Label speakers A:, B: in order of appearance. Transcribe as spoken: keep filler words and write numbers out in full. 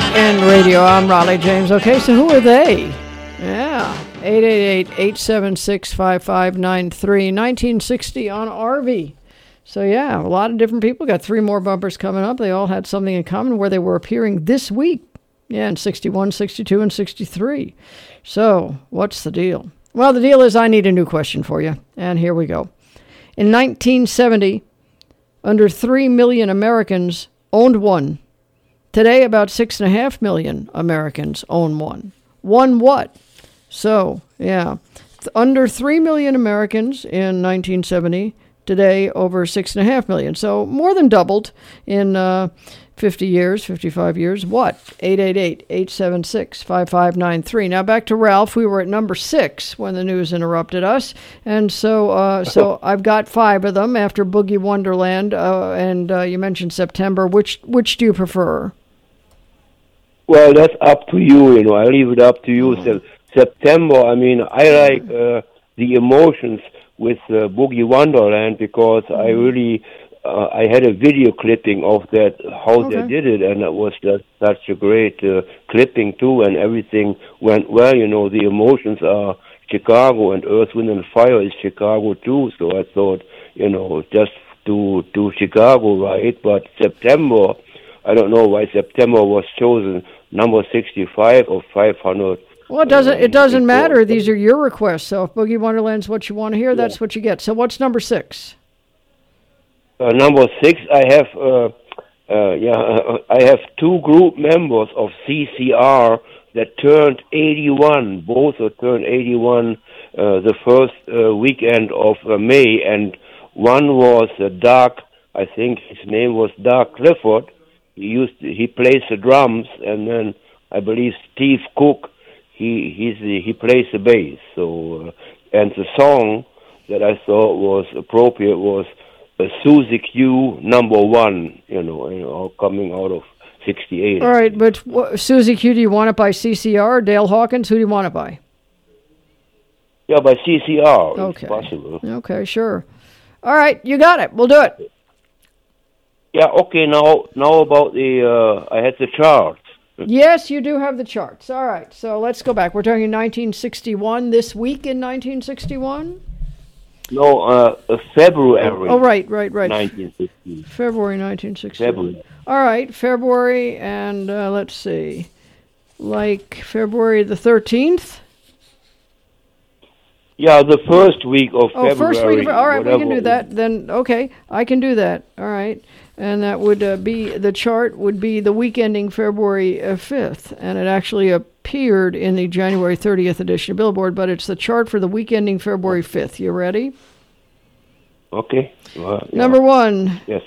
A: N Radio. I'm Raleigh James. Okay, so who are they? Yeah, eight eight eight, eight seven six, five five nine three, nineteen sixty on R V. So yeah, a lot of different people. Got three more bumpers coming up. They all had something in common where they were appearing this week. Yeah, in sixty-one, sixty-two, and sixty-three. So what's the deal? Well, the deal is I need a new question for you, and here we go. In nineteen seventy, under three million Americans owned one. Today, about six and a half million Americans own one. One what? So, yeah, under three million Americans in nineteen seventy. Today, over six and a half million. So, more than doubled in uh, fifty years, fifty-five years. What? eight eight eight, eight seven six, five five nine three. Now, back to Ralph. We were at number six when the news interrupted us. And so uh, so I've got five of them after Boogie Wonderland. Uh, and uh, you mentioned September. Which which do you prefer?
B: Well, that's up to you, you know. I leave it up to you. So, September, I mean, I like uh, the emotions with uh, Boogie Wonderland because I really, uh, I had a video clipping of that, how
A: Okay.
B: they did it, and it was just such a great uh, clipping, too, and everything went well, you know. The emotions are Chicago, and Earth, Wind, and Fire is Chicago, too, so I thought, you know, just to, to Chicago, right? But September, I don't know why September was chosen number sixty-five or five hundred.
A: Well, it doesn't,
B: um,
A: it doesn't matter.
B: before.
A: These are your requests. So if Boogie Wonderland's what you want to hear, that's what you get. So what's number six?
B: Uh, number six, I have, uh, uh, yeah, uh, I have two group members of C C R that turned eighty-one. Both are turned eighty-one uh, the first uh, weekend of uh, May, and one was uh, Doc. I think his name was Doc Clifford. He used to, he plays the drums, and then I believe Steve Cook. He he's the, he plays the bass. So uh, and the song that I thought was appropriate was uh, Suzy Q number one. You know, you know, coming out of sixty-eight.
A: All right, but wh- Suzy Q, do you want it by C C R, Dale Hawkins? Who do you want it by?
B: Yeah, by C C R.
A: Okay.
B: If possible.
A: Okay, sure. All right, you got it. We'll do it.
B: Yeah. Okay. Now now about the uh, I had the charts.
A: Yes, you do have the charts. All right, so let's go back. We're talking nineteen sixty-one, this week in nineteen sixty-one?
B: No, uh, uh, February.
A: Oh, right, right, right.
B: nineteen sixty.
A: February nineteen sixty-one.
B: February.
A: All right, February, and uh, let's see, like February the thirteenth?
B: Yeah, the first week of
A: Oh,
B: February.
A: first week of, all right, we can
B: whatever.
A: do that. Then, okay, I can do that. All right. And that would uh, be, the chart would be the week ending February uh, fifth. And it actually appeared in the January thirtieth edition of Billboard, but it's the chart for the week ending February fifth. You ready?
B: Okay. Well, yeah.
A: Number one,
B: Yes.